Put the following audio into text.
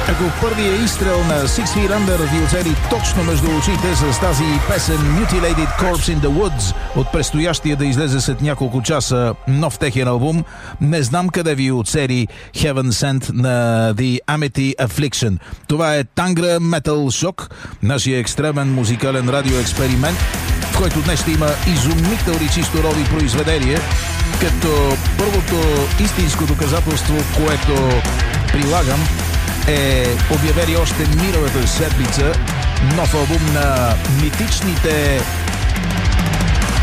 Ако първия изстрел на Six Feet Under ви оцели точно между очите с тази песен Mutilated Corpse in the Woods от предстоящия да излезе след няколко часа нов техен албум, не знам къде ви оцели Heaven Sent на The Amity Affliction. Това е Tangra Metal Shock, нашия екстремен музикален радиоексперимент, в който днес ще има изумителни чисто рови произведения, като първото истинско доказателство, което прилагам, е обявили още миналата седмица нов албум на митичните